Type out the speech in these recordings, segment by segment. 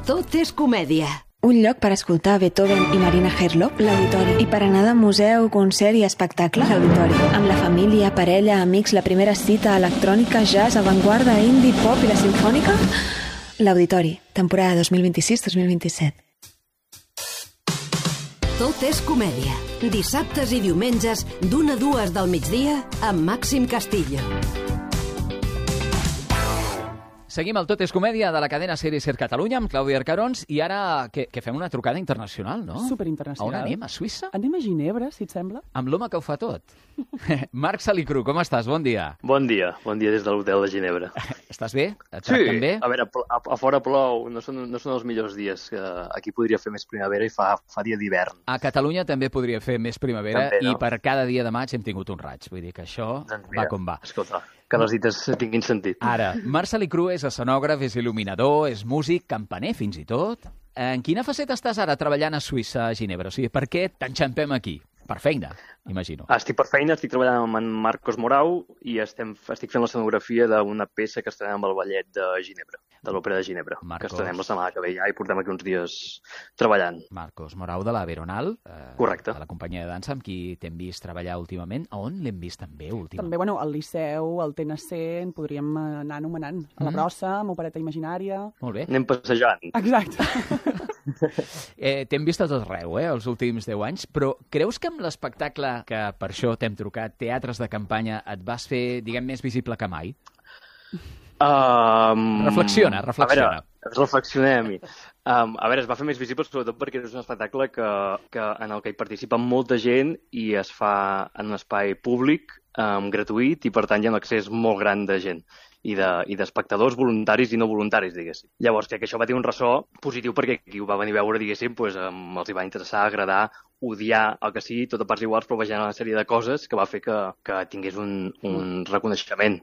Tot és comèdia. Un lloc per escoltar Beethoven i Marina Herlop, l'Auditori. I per anar de museu, concert i espectacle, l'Auditori. Amb la família, parella, amics, la primera cita, electrònica, jazz, avantguarda, indie, pop i la simfònica, l'Auditori. Temporada 2026-2027. Tot és comèdia. Dissabtes i diumenges, d'1 a 2 del migdia, amb Màxim Castillo. Seguim el Tot és comèdia de la cadena Ser i Ser Catalunya amb Clàudia Arcarons i ara que fem una trucada internacional, no? Superinternacional. A on anem? A Suïssa? Anem a Ginebra, si et sembla. Amb l'home que ho fa tot. Marc Salicru, com estàs? Bon dia. Bon dia des de l'hotel de Ginebra. Estàs bé? Et Sí, tracten bé? a veure, a fora plou, no són els millors dies. Aquí podria fer més primavera i fa dia d'hivern. A Catalunya també podria fer més primavera També, no? i per cada dia de maig hem tingut un raig. Vull dir que això va com va. Escolta, que les dites tinguin sentit. Ara, Marc Salicru és escenògraf, és il·luminador, és músic, campaner fins i tot. En quina faceta estàs ara treballant a Suïssa, a Ginebra? O sigui, per què t'enxampem aquí? Per feina, imagino. Estic per feina, estic treballant amb en Marcos Morau i estic fent l'escenografia d'una peça que estrenem amb el ballet de Ginebra, de l'Òpera de Ginebra, que estrenem la setmana que ve ja i portem aquí uns dies treballant. Marcos Morau de la Veronal, Correcte. de la companyia de dansa amb qui t'hem vist treballar últimament. A on l'hem vist també últimament? També, bueno, al Liceu, al TNC, en podríem anar anomenant. A la Brossa, amb Opereta Imaginària... Molt bé. Anem passejant. Exacte. T'hem vist a tot arreu, els últims 10 anys, però creus que amb l'espectacle, que per això t'hem trucat, Teatres de Campanya, et vas fer, diguem, més visible que mai? Reflexiona. A veure, reflexionem-hi. A veure, es va fer més visible sobretot perquè és un espectacle en el que hi participa molta gent i es fa en un espai públic, gratuït, i per tant hi ha un accés molt gran de gent i d'espectadors voluntaris i no voluntaris, diguéssim. Llavors, crec que això va tenir un ressò positiu perquè qui ho va venir a veure, diguéssim, els hi va interessar, agradar, odiar, el que sigui, tot a parts iguals, però vegent una sèrie de coses que va fer que tingués un reconeixement.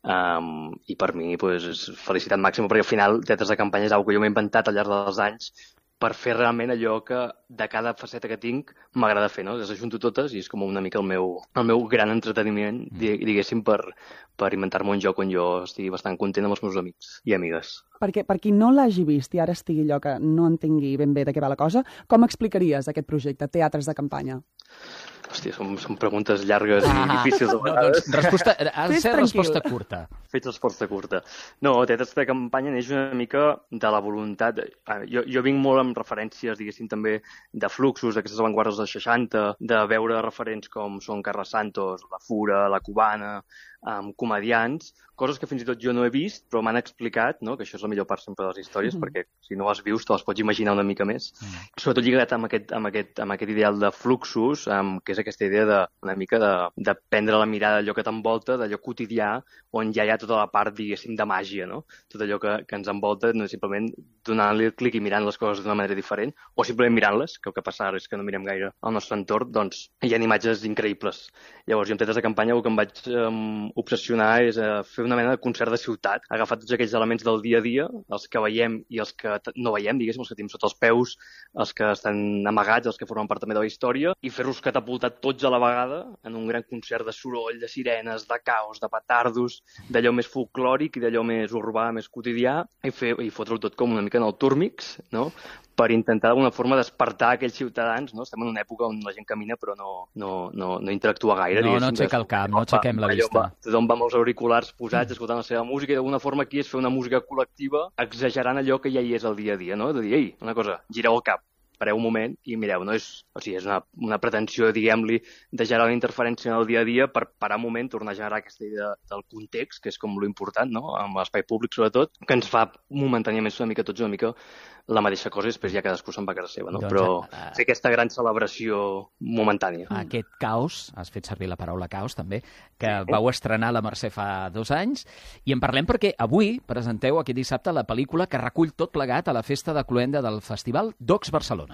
I per mi, és felicitat màxima, perquè al final, Teatres de Campanya és una cosa que jo m'he inventat al llarg dels anys per fer realment allò que de cada faceta que tinc m'agrada fer, no? Les ajunto totes i és com una mica el meu gran entreteniment, diguéssim, per inventar-me un joc on jo estigui bastant content amb els meus amics i amigues. Perquè per qui no l'hagi vist i ara estigui allò que no entengui ben bé de què va la cosa, com explicaries aquest projecte, Teatres de Campanya? Hòstia, són preguntes llargues i difícils a vegades. Ha de ser resposta curta. Fets resposta curta. No, Teatres de Campanya neix una mica de la voluntat... Jo vinc molt amb referències, diguéssim, també de fluxos, d'aquestes avantguardes dels 60, de veure referents com són Carles Santos, La Fura, La Cubana, comediants, coses que fins i tot jo no he vist, però m'han explicat, no? Que això és la millor part sempre de les històries, perquè si no les vius te les pots imaginar una mica més. Sobretot lligat amb aquest ideal de fluxos, que és aquesta idea una mica de prendre la mirada d'allò que t'envolta, d'allò quotidià, on ja hi ha tota la part, diguéssim, de màgia, no? Tot allò que ens envolta, no és simplement donant-li el clic i mirant les coses d'una manera diferent, o simplement mirant-les, que el que passa ara és que no mirem gaire al nostre entorn, doncs hi ha imatges increïbles. Llavors, jo amb Teatres de Campanya el que em vaig obsessionar és fer una mena de concert de ciutat, agafar tots aquells elements del dia a dia, els que veiem i els que no veiem, diguéssim, els que tenim sota els peus, els que estan amagats, els que formen part també de la història, i fer-los catapultar tots a la vegada en un gran concert de soroll, de sirenes, de caos, de petardos, d'allò més folclòric i d'allò més urbà, més quotidià, i fotre-ho tot com una mica en el Túrmix, no? Per intentar d'alguna forma despertar aquells ciutadans, no? Estem en una època on la gent camina però no interactua gaire. No aixeca el cap, no aixequem la vista. Tothom va amb els auriculars posats, escoltant la seva música, i d'alguna forma aquí és fer una música col·lectiva exagerant allò que ja hi és el dia a dia, no? De dir, ei, una cosa, gireu el cap, pareu un moment i mireu, no? És una pretensió, diguem-li, de generar una interferència en el dia a dia per parar un moment, tornar a generar aquesta idea del context, que és com lo important, no? Amb l'espai públic, sobretot, que ens fa momentàniament una mica la mateixa cosa i després ja cadascú se'n va a casa seva, no? Però fer aquesta gran celebració momentània. Aquest caos, has fet servir la paraula caos també, que vau estrenar la Mercè fa 2 anys, i en parlem perquè avui presenteu aquest dissabte la pel·lícula que recull tot plegat a la festa de cloenda del Festival Docs Barcelona.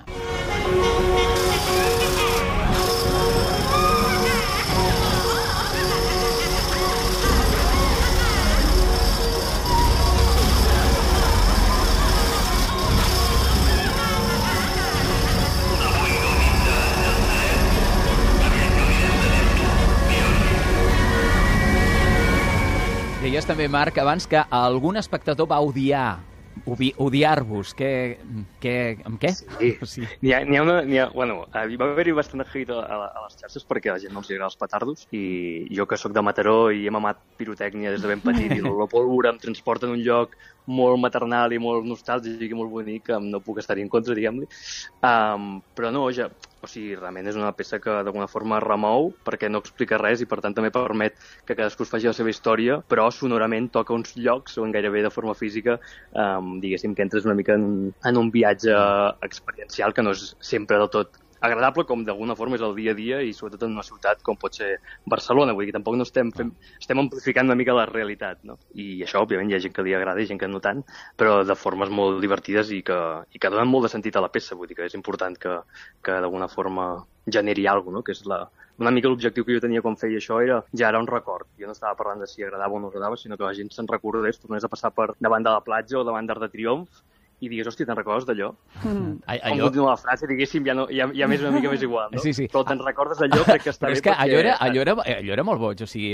Deies també, Marc, abans que algun espectador va odiar odiar-vos, amb què? Sí. Bueno, va haver-hi bastant de hate a les xarxes perquè a la gent no els agrada els petardos i jo que sóc de Mataró i he mamat pirotècnia des de ben petit i la pólvora em transporta en un lloc molt maternal i molt nostàlgic i molt bonic, no puc estar-hi en contra, diguem-li. Però no, realment és una peça que d'alguna forma remou perquè no explica res i per tant també permet que cadascú es faci la seva història, però sonorament toca uns llocs on gairebé de forma física diguéssim que entres una mica en un viatge experiencial que no és sempre del tot agradable, com d'alguna forma és el dia a dia i sobretot en una ciutat com pot ser Barcelona, vull dir que tampoc no estem amplificant una mica la realitat, no? I això, òbviament, hi ha gent que li agrada i gent que no tant, però de formes molt divertides i que donen molt de sentit a la peça, vull dir que és important que d'alguna forma generi alguna cosa, no? Que és una mica l'objectiu que jo tenia quan feia això ja era un record. Jo no estava parlant de si agradava o no agradava, sinó que la gent se'n recordés, tornés a passar per davant de la platja o davant d'Arc de Triomf i digués, hòstia, te'n recordes d'allò? Com continua la frase, diguéssim, ja més una mica més igual, no? Sí. Però te'n recordes d'allò, crec que està bé. Però és que allò era molt boig, o sigui,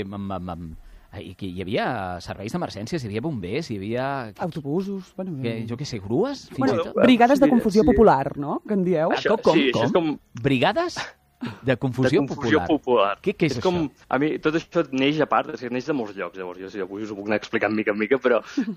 hi havia serveis d'emergències, hi havia bombers, hi havia... Autobusos, jo què sé, grues? Brigades de confusió popular, no?, que en dieu. Com? Brigades? De confusió popular. Què és això? A mi, tot això neix a part, neix de molts llocs, llavors, jo us ho puc anar explicant mica en mica, però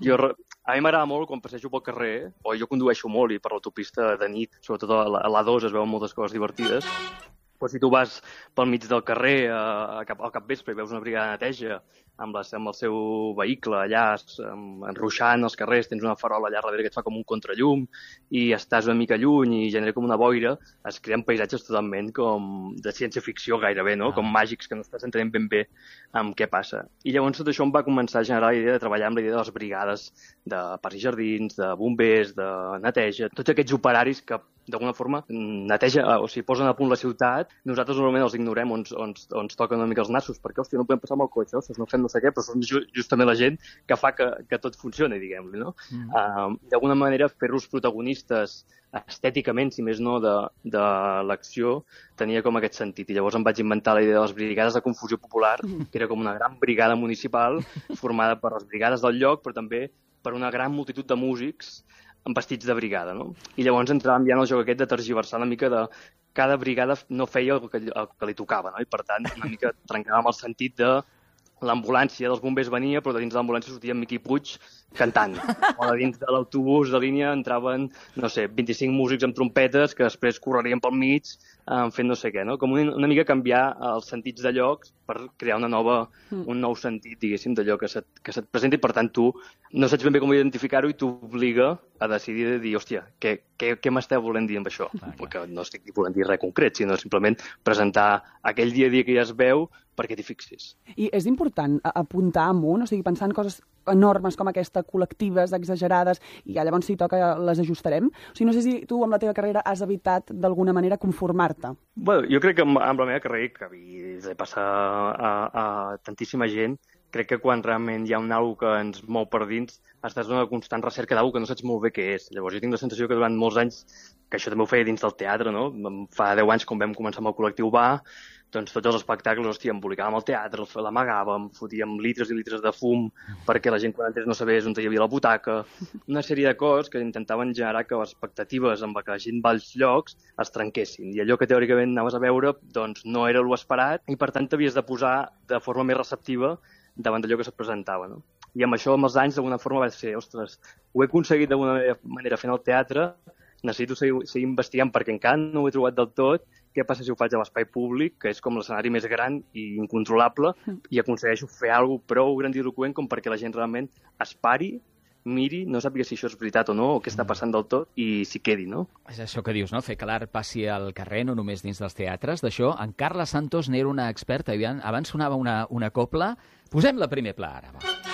a mi m'agrada molt quan passejo pel carrer, o jo condueixo molt i per l'autopista de nit, sobretot a l'A2 es veuen moltes coses divertides, però si tu vas pel mig del carrer al capvespre i veus una brigada de neteja amb el seu vehicle allà enruixant els carrers, tens una farola allà darrere que et fa com un contrallum i estàs una mica lluny i genera com una boira, es creen paisatges totalment com de ciència-ficció gairebé, no? Com màgics que no estàs entenent ben bé amb què passa. I llavors tot això em va començar a generar la idea de treballar amb la idea de les brigades de parcs i jardins, de bombers, de neteja, tots aquests operaris que d'alguna forma neteja, o sigui, posen a punt la ciutat, nosaltres normalment els ignorem o ens toquen una mica els nassos, perquè, hòstia, no podem passar amb el cotxe, ostres, no fem no sé què, però són justament la gent que fa que tot funcioni, diguem-li, no? D'alguna manera, fer-los protagonistes estèticament, si més no, de l'acció, tenia com aquest sentit. I llavors em vaig inventar la idea de les brigades de confusió popular, que era com una gran brigada municipal formada per les brigades del lloc, però també per una gran multitud de músics amb vestits de brigada, no? I llavors entràvem ja en el joc aquest de tergiversar una mica de cada brigada no feia el que li tocava, no? I per tant una mica trencàvem el sentit de l'ambulància dels bombers venia, però de dins de l'ambulància sortia Miqui Puig cantant. O de dins de l'autobús de línia entraven, no sé, 25 músics amb trompetes que després correrien pel mig fent no sé què, no? Com una mica canviar els sentits de llocs per crear un nou sentit, diguéssim, d'allò que se't presenta i, per tant, tu no saps ben bé com identificar-ho i t'obliga a decidir de dir, hòstia, què m'esteu volent dir amb això? Perquè no estic volent dir res concret, sinó simplement presentar aquell dia a dia que ja es veu perquè t'hi fixis. I és important apuntar amunt, o sigui, pensar en coses enormes com aquesta, col·lectives, exagerades, i ja llavors si toca les ajustarem. O sigui, no sé si tu amb la teva carrera has evitat d'alguna manera conformar-te. Bueno, jo crec que amb la meva carrera, que havia de passar a tantíssima gent, crec que quan realment hi ha algo que ens mou per dins, estàs en una constant recerca d'algo que no saps molt bé què és. Llavors jo tinc la sensació que durant molts anys, que això també ho feia dins del teatre, no? Fa 10 anys, quan vam començar amb el col·lectiu Va, doncs tots els espectacles, hòstia, embolicàvem el teatre, l'amagàvem, fotíem litres i litres de fum perquè la gent quan entrés no sabés on hi havia la butaca. Una sèrie de coses que intentaven generar que les expectatives amb què la gent va als llocs es trenquessin. I allò que teòricament anaves a veure doncs no era l'esperat i per tant t'havies de posar de forma més receptiva davant d'allò que se't presentava, no? I amb això, amb els anys, d'alguna forma va ser, ostres, ho he aconseguit d'alguna manera fent el teatre, necessito seguir investigant perquè encara no ho he trobat del tot, què passa si ho faig a l'espai públic, que és com l'escenari més gran i incontrolable, i aconsegueixo fer alguna cosa prou grandiloqüent com perquè la gent realment es pari, miri, no sàpiga si això és veritat o no, o què està passant del tot, i s'hi quedi, no? És això que dius, no? Fer que l'art passi al carrer, no només dins dels teatres. D'això, en Carla Santos n'era una experta. Abans sonava una copla. Posem-la primer pla, ara, va.